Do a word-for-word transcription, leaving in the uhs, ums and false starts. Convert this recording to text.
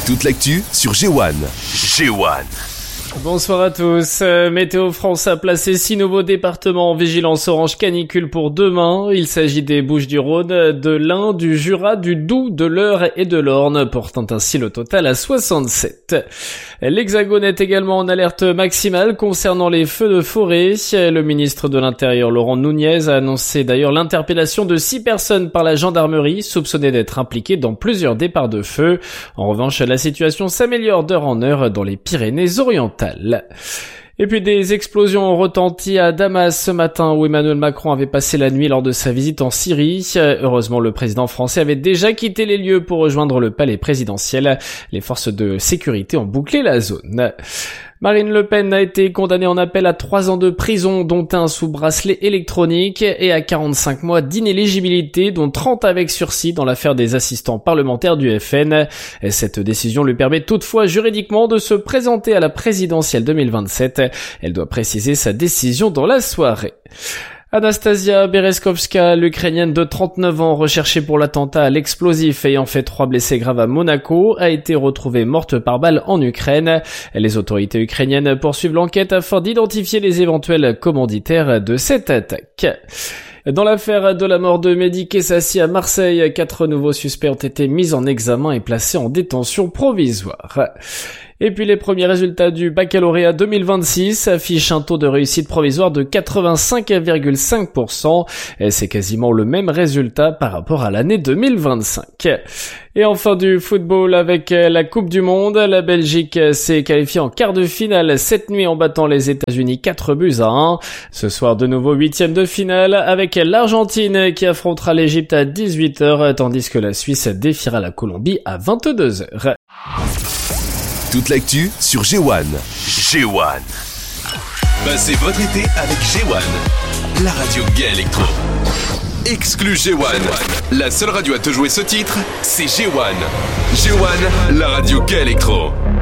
Toute l'actu sur G un. G un. Bonsoir à tous. Euh, Météo France a placé six nouveaux départements en vigilance orange canicule pour demain. Il s'agit des Bouches-du-Rhône, de l'Ain, du Jura, du Doubs, de l'Eure et de l'Orne, portant ainsi le total à soixante-sept. L'Hexagone est également en alerte maximale concernant les feux de forêt. Le ministre de l'Intérieur, Laurent Nunez, a annoncé d'ailleurs l'interpellation de six personnes par la gendarmerie, soupçonnées d'être impliquées dans plusieurs départs de feu. En revanche, la situation s'améliore d'heure en heure dans les Pyrénées-Orientales. Et puis des explosions ont retenti à Damas ce matin où Emmanuel Macron avait passé la nuit lors de sa visite en Syrie. Heureusement, le président français avait déjà quitté les lieux pour rejoindre le palais présidentiel. Les forces de sécurité ont bouclé la zone. Marine Le Pen a été condamnée en appel à trois ans de prison, dont un sous bracelet électronique, et à quarante-cinq mois d'inéligibilité, dont trente avec sursis dans l'affaire des assistants parlementaires du F N. Cette décision lui permet toutefois juridiquement de se présenter à la présidentielle deux mille vingt-sept. Elle doit préciser sa décision dans la soirée. Anastasia Bereskovska, l'Ukrainienne de trente-neuf ans recherchée pour l'attentat à l'explosif ayant fait trois blessés graves à Monaco, a été retrouvée morte par balle en Ukraine. Les autorités ukrainiennes poursuivent l'enquête afin d'identifier les éventuels commanditaires de cette attaque. Dans l'affaire de la mort de Mehdi Kessassi à Marseille, quatre nouveaux suspects ont été mis en examen et placés en détention provisoire. Et puis les premiers résultats du baccalauréat deux mille vingt-six affichent un taux de réussite provisoire de quatre-vingt-cinq virgule cinq pour cent. Et c'est quasiment le même résultat par rapport à l'année deux mille vingt-cinq. Et enfin du football avec la Coupe du Monde. La Belgique s'est qualifiée en quart de finale cette nuit en battant les États-Unis quatre buts à un. Ce soir de nouveau huitième de finale avec l'Argentine qui affrontera l'Égypte à dix-huit heures tandis que la Suisse défiera la Colombie à vingt-deux heures. Toute l'actu sur G un. G un. Passez votre été avec G un, la radio gay électro. Exclu G un. La seule radio à te jouer ce titre, c'est G un. G un, la radio gay électro.